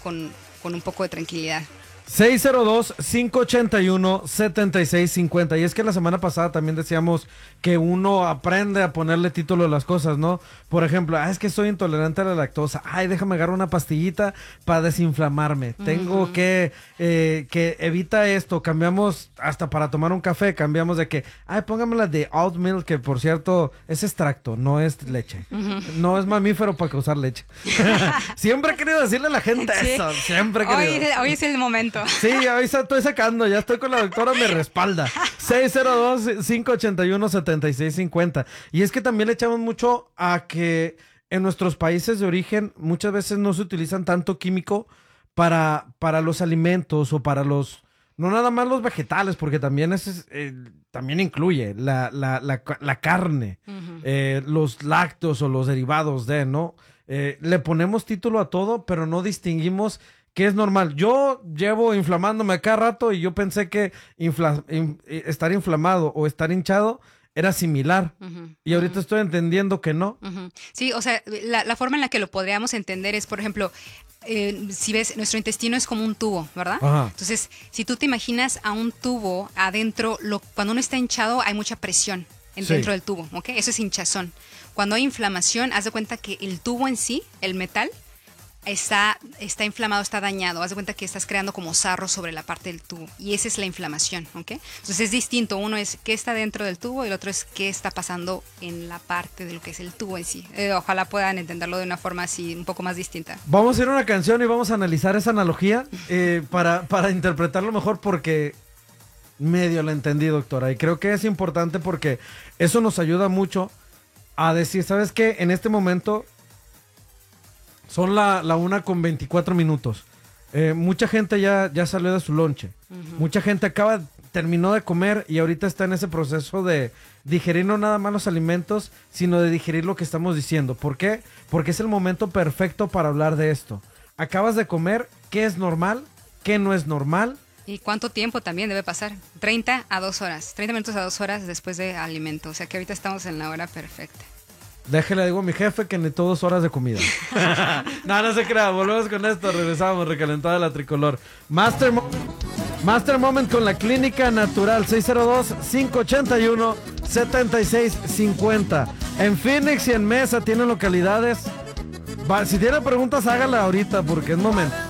con un poco de tranquilidad. 602-581-7650. Y es que la semana pasada también decíamos que uno aprende a ponerle título a las cosas, ¿no? Por ejemplo, es que soy intolerante a la lactosa. Ay, déjame agarrar una pastillita para desinflamarme. Tengo que evita esto. Cambiamos hasta para tomar un café. Cambiamos de que, póngamela de oat milk, que por cierto es extracto, no es leche. No es mamífero para causar leche. Siempre he querido decirle a la gente eso. Siempre he querido. Hoy es el momento. Sí, hoy estoy sacando, ya estoy con la doctora, me respalda. 602-581-7650. Y es que también le echamos mucho a que en nuestros países de origen muchas veces no se utilizan tanto químico para los alimentos o para los... No nada más los vegetales, porque también también incluye la carne, los lácteos o los derivados de, ¿no? Le ponemos título a todo, pero no distinguimos qué es normal. Yo llevo inflamándome a cada rato y yo pensé que estar inflamado o estar hinchado era similar. Y ahorita estoy entendiendo que no. Sí, o sea, la forma en la que lo podríamos entender es, por ejemplo, si ves, nuestro intestino es como un tubo, ¿verdad? Ajá. Entonces, si tú te imaginas a un tubo adentro, cuando uno está hinchado hay mucha presión dentro del tubo, ¿ok? Eso es hinchazón. Cuando hay inflamación, haz de cuenta que el tubo en sí, el metal, está inflamado, está dañado. Haz de cuenta que estás creando como sarro sobre la parte del tubo. Y esa es la inflamación, ¿ok? Entonces es distinto. Uno es qué está dentro del tubo y el otro es qué está pasando en la parte de lo que es el tubo en sí. Ojalá puedan entenderlo de una forma así un poco más distinta. Vamos a ir a una canción y vamos a analizar esa analogía para interpretarlo mejor, porque medio la entendí, doctora. Y creo que es importante porque eso nos ayuda mucho a decir, ¿sabes qué? En este momento... Son la 1:24. Mucha gente ya salió de su lonche. Mucha gente terminó de comer y ahorita está en ese proceso de digerir no nada más los alimentos, sino de digerir lo que estamos diciendo. ¿Por qué? Porque es el momento perfecto para hablar de esto. Acabas de comer, ¿qué es normal? ¿Qué no es normal? ¿Y cuánto tiempo también debe pasar? 30 a 2 horas. 30 minutos a 2 horas después de alimento. O sea que ahorita estamos en la hora perfecta. Déjale, digo a mi jefe que ni 2 horas de comida. No se crea. Volvemos con esto. Regresamos, recalentada la tricolor. Master Moment con la Clínica Natural. 602-581-7650. En Phoenix y en Mesa tienen localidades. Si tienen preguntas, hágala ahorita porque es momento.